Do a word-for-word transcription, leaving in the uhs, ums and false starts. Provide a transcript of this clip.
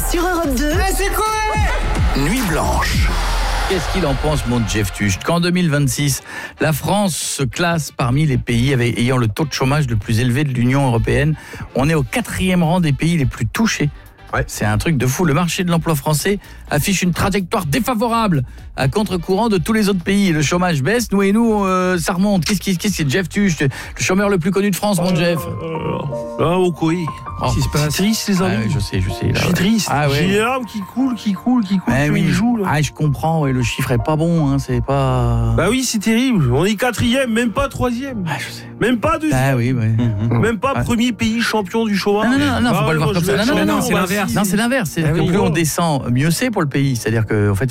sur Europe deux. Mais c'est quoi? Nuit blanche. Qu'est-ce qu'il en pense, mon Jeff Tucht, qu'en deux mille vingt-six, la France se classe parmi les pays avec, ayant le taux de chômage le plus élevé de l'Union européenne. On est au quatrième rang des pays les plus touchés. Ouais. C'est un truc de fou. Le marché de l'emploi français affiche une trajectoire défavorable à contre-courant de tous les autres pays. Le chômage baisse, nous et nous, euh, ça remonte. Qu'est-ce qui qu'est-ce qui Jeff Tucht, le chômeur le plus connu de France, mon euh, Jeff. Ah, au quoi? Oh, c'est pas triste, les amis. Ah, je sais, je sais. Je suis triste. Ah, ouais. J'ai les larmes qui coulent, qui coulent, qui coulent. Ah, oui. Ils jouent, là. Ah, je comprends. Ouais, le chiffre est pas bon. Hein, c'est pas. Bah oui, c'est terrible. On est quatrième, même pas troisième. Ah, je sais. Même pas deuxième. Ah oui, ouais. Même pas ah. premier pays champion du chômage. Non, non, non, non, faut ah, pas le voir comme ça. Non, non, non, c'est l'inverse. Non, c'est l'inverse. C'est ah, oui, plus on descend, mieux c'est pour le pays. C'est-à-dire que, en fait,